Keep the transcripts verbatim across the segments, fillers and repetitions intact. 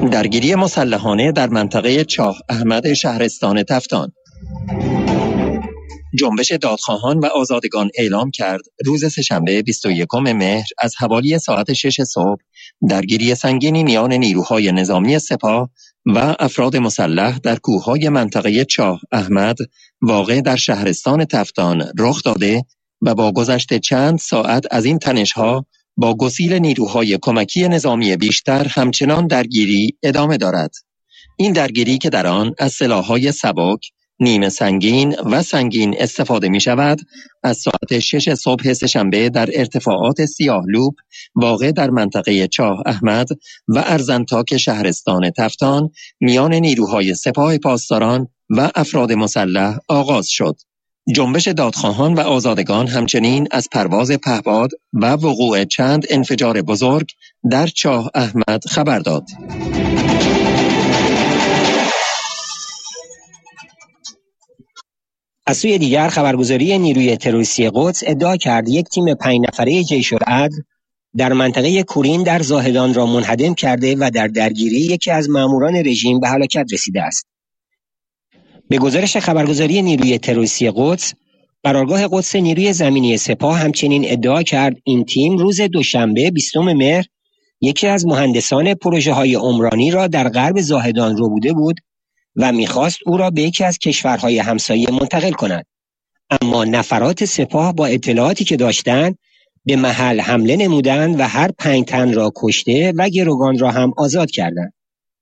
درگیری مسلحانه در منطقه چاه احمد شهرستان تفتان. جنبش دادخواهان و آزادگان اعلام کرد روز سه‌شنبه بیست و یکم مهر از حوالی ساعت شش صبح درگیری سنگینی میان نیروهای نظامی سپاه و افراد مسلح در کوههای منطقه چاه احمد واقع در شهرستان تفتان رخ داده و با گذشت چند ساعت از این تنش‌ها با گسیل نیروهای کمکی نظامی بیشتر همچنان درگیری ادامه دارد. این درگیری که در آن از سلاح‌های سبک، نیمه سنگین و سنگین استفاده می شود، از ساعت شش صبح سه‌شنبه در ارتفاعات سیاهلوب واقع در منطقه چاه احمد و ارزنتاک شهرستان تفتان میان نیروهای سپاه پاسداران و افراد مسلح آغاز شد. جنبش دادخواهان و آزادگان همچنین از پرواز پهپاد و وقوع چند انفجار بزرگ در چاه احمد خبر داد. از سوی دیگر خبرگزاری نیروی تروریستی قدس ادعا کرد یک تیم پنج نفره جیش العدل در منطقه کورین در زاهدان را منهدم کرده و در درگیری یکی از ماموران رژیم به هلاکت رسیده است. به گزارش خبرگزاری نیروی تروریستی قدس، قرارگاه قدس نیروی زمینی سپاه همچنین ادعا کرد این تیم روز دوشنبه بیستم مهر یکی از مهندسان پروژه های عمرانی را در غرب زاهدان ربوده بود و میخواست او را به یکی از کشورهای همسایه منتقل کند. اما نفرات سپاه با اطلاعاتی که داشتند به محل حمله نمودند و هر پنج تن را کشته و گروگان را هم آزاد کردند.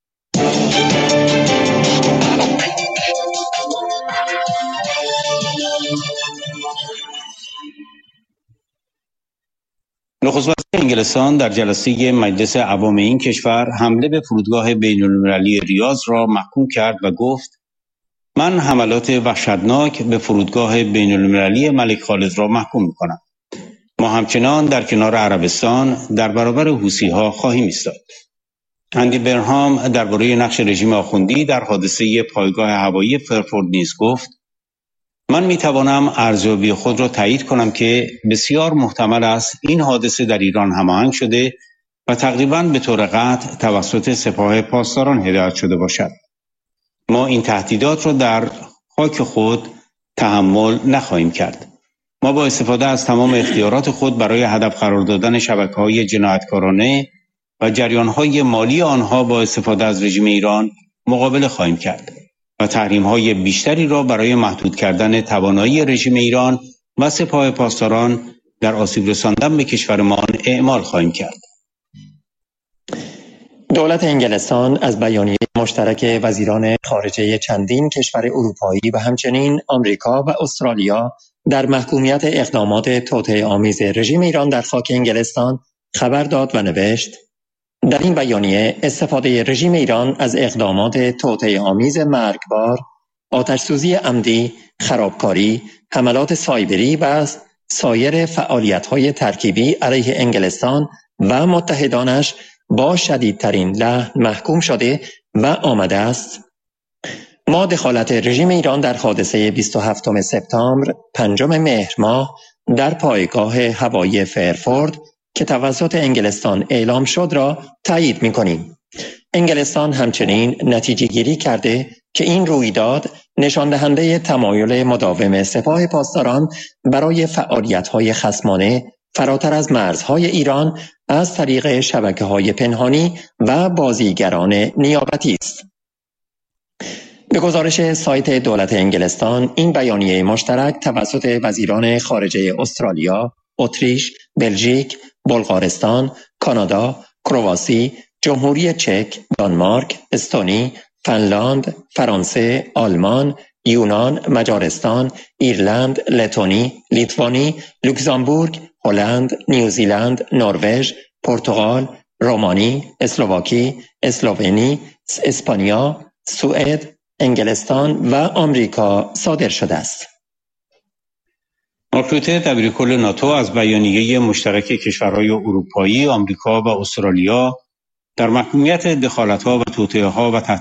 نخست وزیر انگلستان در جلسه مجلس عوام این کشور حمله به فرودگاه بین‌المللی ریاض را محکوم کرد و گفت: من حملات وحشتناک به فرودگاه بین‌المللی ملک خالد را محکوم می‌کنم. ما همچنان در کنار عربستان در برابر حوثی‌ها خواهیم ایستاد. اندی برهام درباره نقش رژیم آخوندی در حادثه پایگاه هوایی فرفورد نیز گفت: من می توانم ارزیابی خود را تایید کنم که بسیار محتمل است این حادثه در ایران هماهنگ شده و تقریباً به طور قطع توسط سپاه پاسداران هدایت شده باشد. ما این تهدیدات را در خاک خود تحمل نخواهیم کرد. ما با استفاده از تمام اختیارات خود برای هدف قرار دادن شبکه‌های جنایتکارانه و جریان‌های مالی آنها با استفاده از رژیم ایران مقابله خواهیم کرد و تحریم‌های بیشتری را برای محدود کردن توانایی رژیم ایران و سپاه پاسداران در آسیب رساندن به کشورمان اعمال خواهیم کرد. دولت انگلستان از بیانیه مشترک وزیران خارجه چندین کشور اروپایی و همچنین آمریکا و استرالیا در محکومیت اقدامات توطئه‌آمیز رژیم ایران در خاک انگلستان خبر داد و نوشت: در این بیانیه استفاده رژیم ایران از اقدامات توطئه‌آمیز مرگبار، آتش‌سوزی عمدی، خرابکاری، حملات سایبری و سایر فعالیت‌های ترکیبی علیه انگلستان و متحدانش با شدیدترین لحن محکوم شده و آمده است. ما دخالت رژیم ایران در حادثه بیست و هفتم سپتامبر پنجم مهر ماه در پایگاه هوایی فرفورد که توسط انگلستان اعلام شد را تایید می‌کنیم. انگلستان همچنین نتیجه گیری کرده که این رویداد نشان دهنده تمایل مداوم سپاه پاسداران برای فعالیت‌های خصمانه فراتر از مرزهای ایران از طریق شبکه‌های پنهانی و بازیگران نیابتی است. به گزارش سایت دولت انگلستان، این بیانیه مشترک توسط وزیران خارجه استرالیا، اتریش، بلژیک، بلغارستان، کانادا، کرواسی، جمهوری چک، دانمارک، استونی، فنلاند، فرانسه، آلمان، یونان، مجارستان، ایرلند، لتونی، لیتوانی، لوکزامبورگ، هلند، نیوزیلند، نروژ، پرتغال، رومانی، اسلواکی، اسلوونی، اسپانیا، سوئد، انگلستان و آمریکا صادر شده است. مارک روته دبیرکل ناتو از بیانیه مشترک کشورهای اروپایی، آمریکا و استرالیا در محکومیت دخالت‌ها و توطئه‌ها و